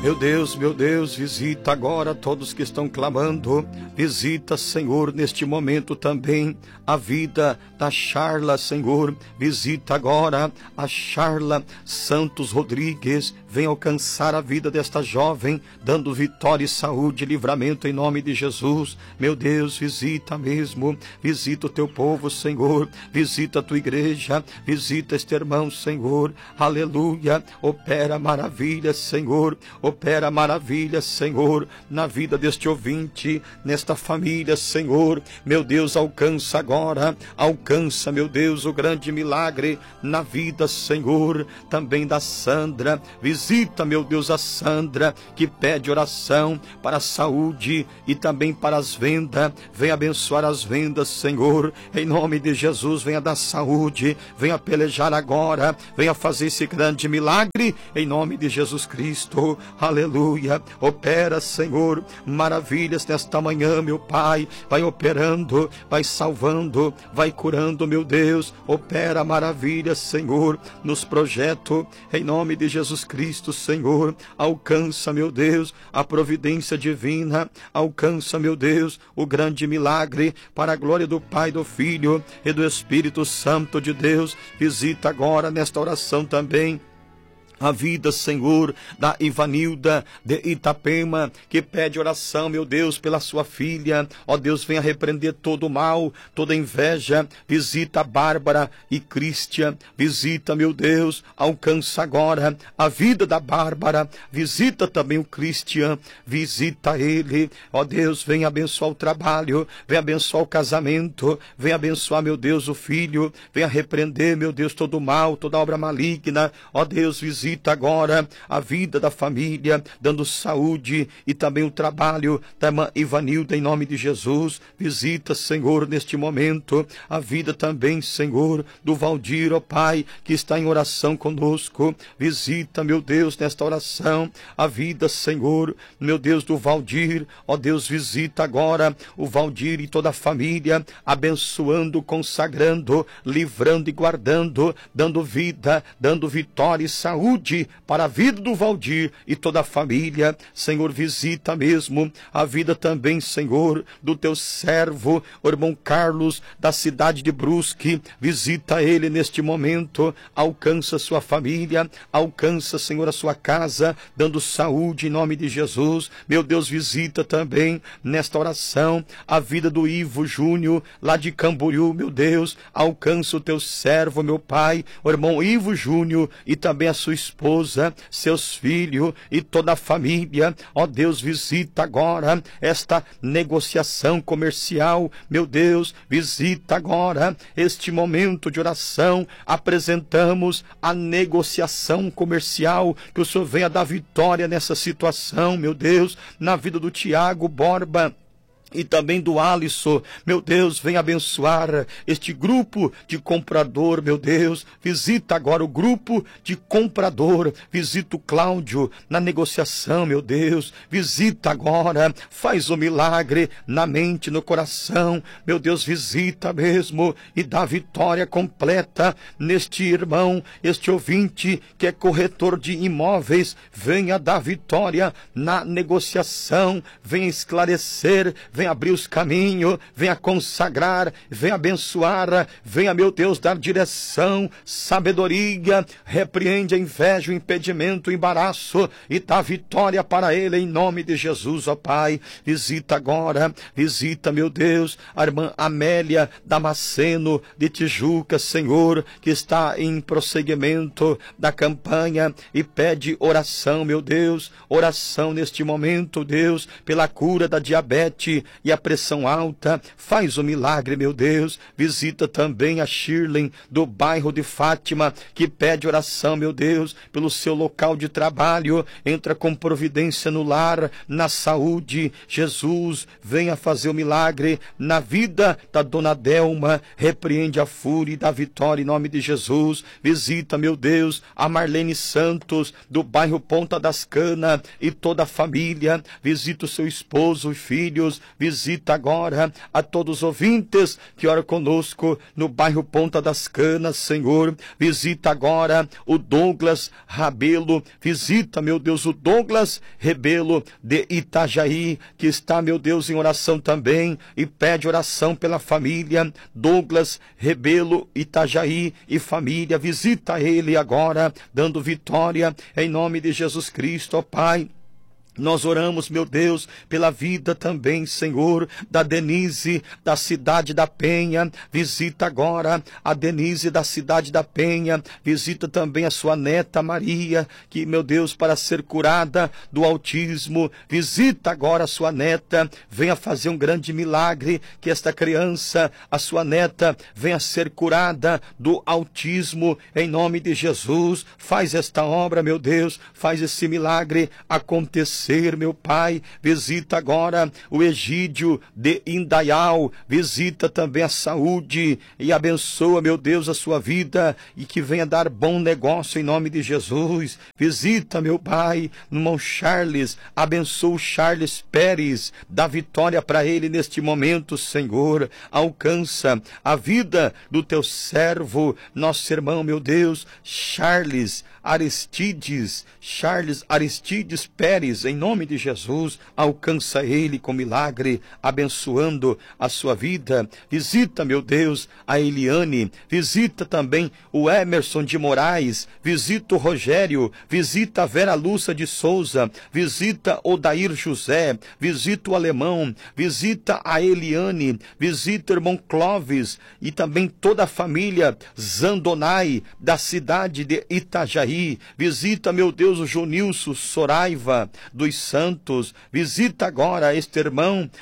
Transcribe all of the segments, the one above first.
Meu Deus, visita agora todos que estão clamando. Visita, Senhor, neste momento também a vida da Charla, Senhor. Visita agora a Charla Santos Rodrigues. Vem alcançar a vida desta jovem, dando vitória e saúde e livramento em nome de Jesus. Meu Deus, visita mesmo. Visita o teu povo, Senhor. Visita a tua igreja. Visita este irmão, Senhor. Aleluia. Opera maravilhas, Senhor. Opera maravilha, Senhor, na vida deste ouvinte, nesta família, Senhor. Meu Deus, alcança agora, alcança, meu Deus, o grande milagre na vida, Senhor, também da Sandra. Visita, meu Deus, a Sandra, que pede oração para a saúde e também para as vendas. Venha abençoar as vendas, Senhor, em nome de Jesus. Venha dar saúde, venha pelejar agora, venha fazer esse grande milagre, em nome de Jesus Cristo. Aleluia, opera, Senhor, maravilhas nesta manhã, meu Pai, vai operando, vai salvando, vai curando, meu Deus, opera maravilhas, Senhor, nos projetos, em nome de Jesus Cristo, Senhor, alcança, meu Deus, a providência divina, alcança, meu Deus, o grande milagre, para a glória do Pai, do Filho e do Espírito Santo de Deus. Visita agora nesta oração também a vida, Senhor, da Ivanilda de Itapema, que pede oração, meu Deus, pela sua filha. Ó Deus, venha repreender todo o mal, toda inveja. Visita a Bárbara e Cristian. Visita, meu Deus, alcança agora a vida da Bárbara. Visita também o Cristian. Visita ele. Ó Deus, venha abençoar o trabalho. Venha abençoar o casamento. Venha abençoar, meu Deus, o filho. Venha repreender, meu Deus, todo o mal, toda obra maligna. Ó Deus, visita agora a vida da família, dando saúde e também o trabalho da irmã Ivanilda, em nome de Jesus. Visita, Senhor, neste momento a vida também, Senhor, do Valdir, ó Pai, que está em oração conosco. Visita, meu Deus, nesta oração a vida, Senhor, meu Deus, do Valdir. Ó Deus, visita agora o Valdir e toda a família, abençoando, consagrando, livrando e guardando, dando vida, dando vitória e saúde para a vida do Valdir e toda a família. Senhor, visita mesmo a vida também, Senhor, do teu servo, o irmão Carlos, da cidade de Brusque. Visita ele neste momento, alcança sua família, alcança, Senhor, a sua casa, dando saúde em nome de Jesus. Meu Deus, visita também nesta oração a vida do Ivo Júnior, lá de Camboriú, meu Deus, alcança o teu servo, meu Pai, o irmão Ivo Júnior e também a sua esposa, seus filhos e toda a família. Ó Deus, visita agora esta negociação comercial, meu Deus, visita agora este momento de oração. Apresentamos a negociação comercial, que o Senhor venha dar vitória nessa situação, meu Deus, na vida do Tiago Borba e também do Alisson. Meu Deus, vem abençoar este grupo de comprador, meu Deus. Visita agora o grupo de comprador. Visita o Cláudio na negociação, meu Deus. Visita agora, faz o milagre na mente, no coração. Meu Deus, visita mesmo e dá vitória completa neste irmão, este ouvinte que é corretor de imóveis. Venha dar vitória na negociação, venha esclarecer, venha abrir os caminhos, venha consagrar, venha abençoar, venha, meu Deus, dar direção, sabedoria, repreende a inveja, o impedimento, o embaraço e dá vitória para ele em nome de Jesus, ó Pai. Visita agora, visita, meu Deus, a irmã Amélia Damasceno de Tijuca, Senhor, que está em prosseguimento da campanha e pede oração, meu Deus, oração neste momento, Deus, pela cura da diabetes e a pressão alta. Faz o milagre, meu Deus. Visita também a Shirley do bairro de Fátima, que pede oração, meu Deus, pelo seu local de trabalho. Entra com providência no lar, na saúde. Jesus, venha fazer o milagre na vida da dona Delma. Repreende a fúria e dá vitória em nome de Jesus. Visita, meu Deus, a Marlene Santos do bairro Ponta das Canas e toda a família. Visita o seu esposo e filhos. visita agora a todos os ouvintes que oram conosco no bairro Ponta das Canas, Senhor. Visita agora o Douglas Rabelo, visita, meu Deus, o Douglas Rebelo de Itajaí, que está, meu Deus, em oração também, e pede oração pela família. Douglas Rebelo, Itajaí e família, visita ele agora, dando vitória, em nome de Jesus Cristo, ó Pai. Nós oramos, meu Deus, pela vida também, Senhor, da Denise, da cidade da Penha. Visita agora a Denise da cidade da Penha. Visita também a sua neta Maria, que, meu Deus, para ser curada do autismo. Visita agora a sua neta. Venha fazer um grande milagre, que esta criança, a sua neta, venha ser curada do autismo. Em nome de Jesus, faz esta obra, meu Deus, faz esse milagre acontecer. Meu Pai, visita agora o Egídio de Indaial, visita também a saúde e abençoa, meu Deus, a sua vida e que venha dar bom negócio em nome de Jesus. Visita, meu Pai, no irmão Charles, abençoa o Charles Pérez, dá vitória para ele neste momento, Senhor. Alcança a vida do teu servo, nosso irmão, meu Deus, Charles Aristides Pérez, em nome de Jesus, alcança ele com milagre, abençoando a sua vida. Visita, meu Deus, a Eliane, visita também o Emerson de Moraes, visita o Rogério, visita a Vera Lúcia de Souza, visita o Dair José, visita o Alemão, visita a Eliane, visita o irmão Clóvis e também toda a família Zandonai, da cidade de Itajaí. Visita, meu Deus, o Jonilson Soraiva dos Santos. Visita agora este irmão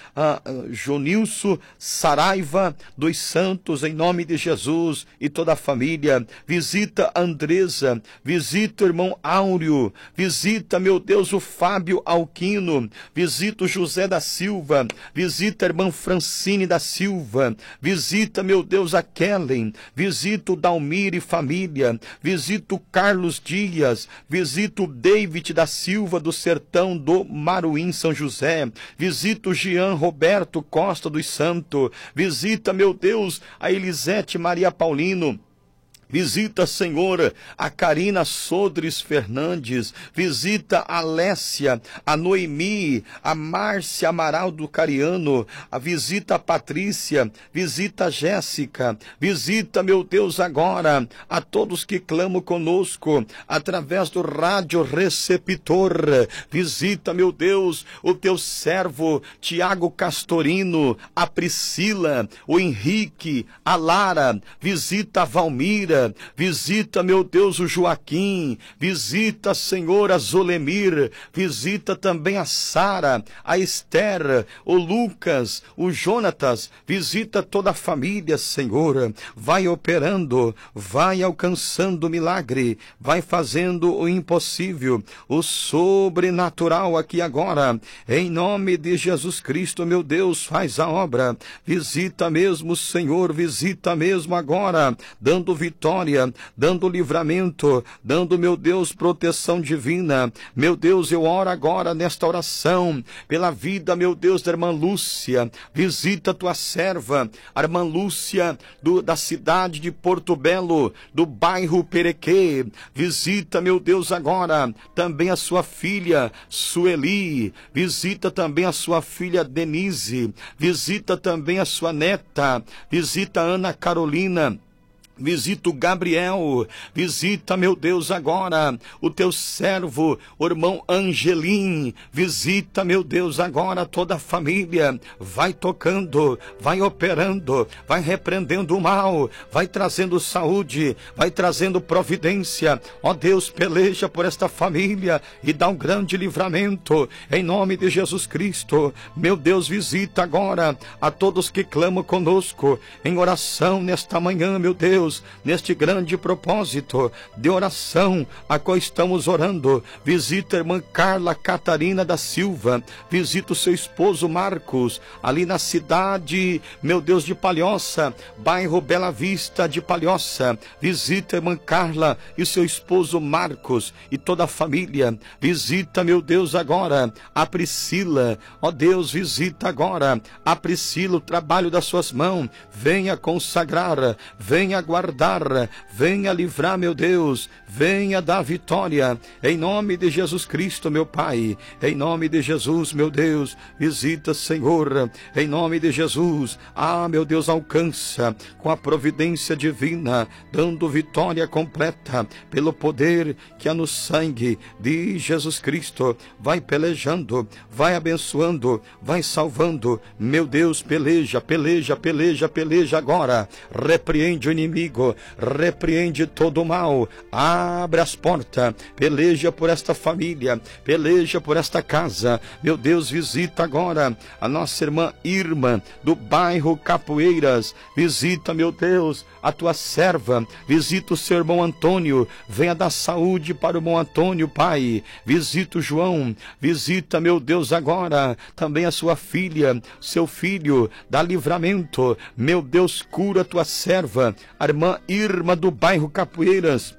Jonilson Saraiva dos Santos, em nome de Jesus, e toda a família. Visita a Andresa, visita o irmão Áureo, visita, meu Deus, o Fábio Alquino, visita o José da Silva, visita a irmã Francine da Silva, visita, meu Deus, a Kellen, visita o Dalmir e família, visita o Carlos Dias, visita o David da Silva do Sertão do Maruim, São José, visita o Jean Roberto Costa dos Santos, visita, meu Deus, a Elisete Maria Paulino. Visita, Senhor, a Karina Sodres Fernandes, visita a Alessia, a Noemi, a Márcia Amaral do Cariano, visita a Patrícia, visita a Jéssica, visita, meu Deus, agora a todos que clamam conosco através do rádio receptor. Visita, meu Deus, o teu servo Tiago Castorino, a Priscila, o Henrique, a Lara, visita a Valmira, visita, meu Deus, o Joaquim, visita, Senhor, a Zolemir, visita também a Sara, a Esther, o Lucas, o Jonatas, visita toda a família, Senhor, vai operando, vai alcançando o milagre, vai fazendo o impossível, o sobrenatural aqui agora, em nome de Jesus Cristo, meu Deus, faz a obra, visita mesmo, Senhor, visita mesmo agora, dando vitória, dando livramento, dando, meu Deus, proteção divina. Meu Deus, eu oro agora nesta oração pela vida, meu Deus, da irmã Lúcia. Visita a tua serva, a irmã Lúcia da cidade de Porto Belo, do bairro Perequê. Visita, meu Deus, agora também a sua filha Sueli. Visita também a sua filha Denise. Visita também a sua neta. Visita a Ana Carolina. Visita o Gabriel, visita, meu Deus, agora o teu servo, o irmão Angelim, visita, meu Deus, agora toda a família, vai tocando, vai operando, vai repreendendo o mal, vai trazendo saúde, vai trazendo providência. Ó Deus, peleja por esta família e dá um grande livramento, em nome de Jesus Cristo. Meu Deus, visita agora a todos que clamam conosco em oração nesta manhã, meu Deus. Deus, neste grande propósito de oração a qual estamos orando. Visita a irmã Carla Catarina da Silva, visita o seu esposo Marcos, ali na cidade, meu Deus, de Palhoça, bairro Bela Vista de Palhoça. Visita a irmã Carla e o seu esposo Marcos e toda a família. Visita, meu Deus, agora a Priscila, ó Deus, visita agora a Priscila, o trabalho das suas mãos. Venha consagrar, venha guardar, venha livrar, meu Deus, venha dar vitória, em nome de Jesus Cristo, meu Pai, em nome de Jesus, meu Deus, visita, Senhor, em nome de Jesus, meu Deus, alcança com a providência divina, dando vitória completa, pelo poder que há no sangue de Jesus Cristo. Vai pelejando, vai abençoando, vai salvando, meu Deus, peleja, peleja, peleja, peleja agora, repreende o inimigo, repreende todo o mal, abre as portas, peleja por esta família, peleja por esta casa, meu Deus, visita agora a nossa irmã Irma, do bairro Capoeiras, visita, meu Deus, a tua serva, visita o seu irmão Antônio, venha dar saúde para o irmão Antônio, Pai, visita o João, visita, meu Deus, agora também a sua filha, seu filho, dá livramento, meu Deus, cura a tua serva, a irmã Irma do bairro Capoeiras,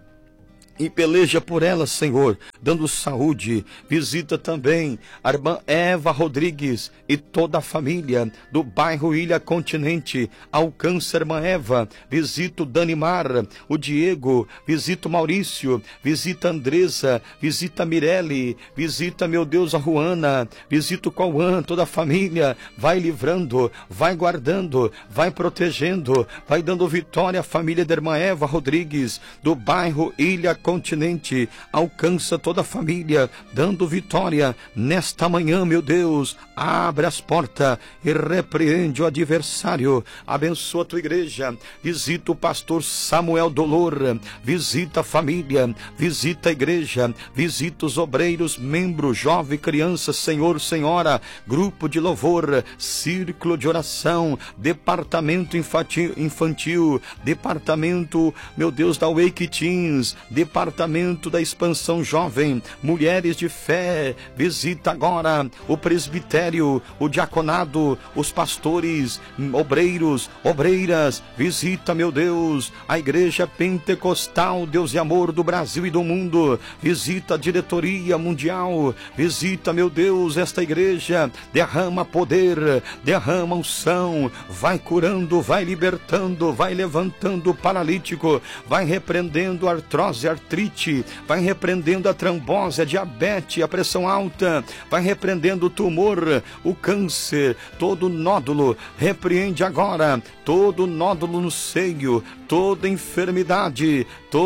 e peleja por ela, Senhor, dando saúde. Visita também a irmã Eva Rodrigues e toda a família do bairro Ilha Continente. Alcança a irmã Eva, visita o Danimar, o Diego, visita o Maurício, visita a Andresa, visita a Mirelle, visita, meu Deus, a Juana, visita o Cauã, toda a família. Vai livrando, vai guardando, vai protegendo, vai dando vitória à família da irmã Eva Rodrigues, do bairro Ilha Continente. Alcança toda a família, dando vitória nesta manhã, meu Deus. Abre as portas e repreende o adversário. Abençoa a tua igreja. Visita o pastor Samuel Dolor, visita a família, visita a igreja, visita os obreiros, membros, jovem, criança, senhor, senhora, grupo de louvor, círculo de oração, departamento infantil, departamento, meu Deus, da Wake Teens, departamento da expansão jovem, mulheres de fé. Visita agora o presbitério, o diaconado, os pastores, obreiros, obreiras. Visita, meu Deus, a igreja pentecostal, Deus e amor do Brasil e do mundo. Visita a diretoria mundial. Visita, meu Deus, esta igreja. Derrama poder, derrama unção, vai curando, vai libertando, vai levantando o paralítico, vai repreendendo a artrose, artrite, vai repreendendo a trombose, a diabetes, a pressão alta, vai repreendendo o tumor, o câncer, todo nódulo. Repreende agora todo nódulo no seio, toda enfermidade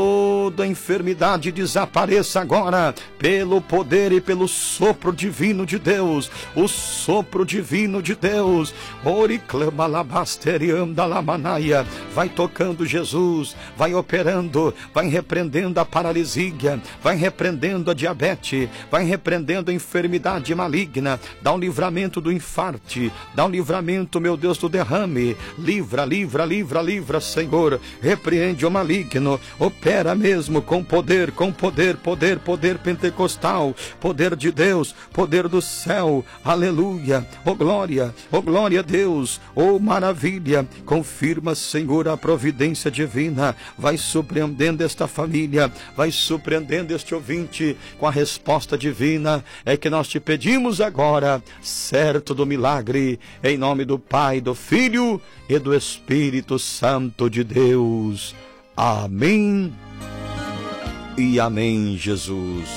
desapareça agora, pelo poder e pelo sopro divino de Deus, o sopro divino de Deus. Oriclama labasterianda lamanaia, vai tocando Jesus, vai operando, vai repreendendo a paralisia, vai repreendendo a diabetes, vai repreendendo a enfermidade maligna, dá um livramento do infarte, dá um livramento, meu Deus, do derrame, livra, livra, livra, livra, Senhor, repreende o maligno, opera mesmo com poder, poder pentecostal, poder de Deus, poder do céu, aleluia, oh glória a Deus, oh maravilha. Confirma, Senhor, a providência divina, vai surpreendendo esta família, vai surpreendendo este ouvinte com a resposta divina, é que nós te pedimos agora, certo do milagre, em nome do Pai, do Filho e do Espírito Santo de Deus. Amém e amém, Jesus.